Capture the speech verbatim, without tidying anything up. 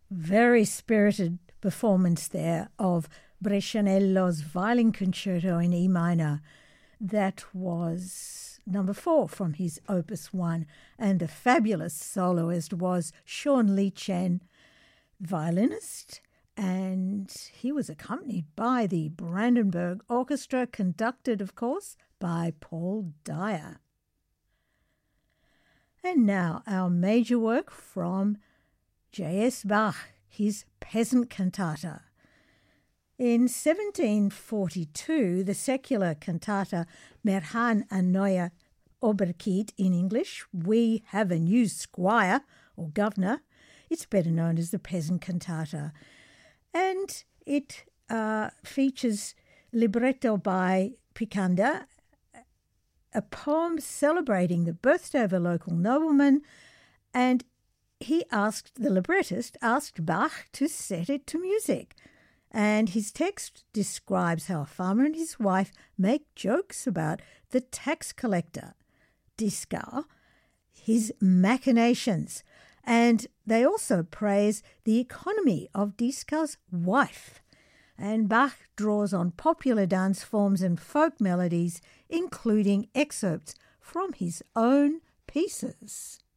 Very spirited performance there of Brescianello's Violin Concerto in E minor. That was number four from his Opus one, and the fabulous soloist was Sean Lee Chen, violinist, and he was accompanied by the Brandenburg Orchestra, conducted, of course, by Paul Dyer. And now our major work from J S Bach, his Peasant Cantata. In seventeen forty-two, the secular cantata Wir han ein neuer Oberkeit, in English, We Have a New Squire or Governor, it's better known as the Peasant Cantata, and it uh, features libretto by Picander, a poem celebrating the birthday of a local nobleman, and he asked, the librettist asked Bach to set it to music. And his text describes how a farmer and his wife make jokes about the tax collector, Dieskau, his machinations, and they also praise the economy of Dieskau's wife. And Bach draws on popular dance forms and folk melodies, including excerpts from his own pieces.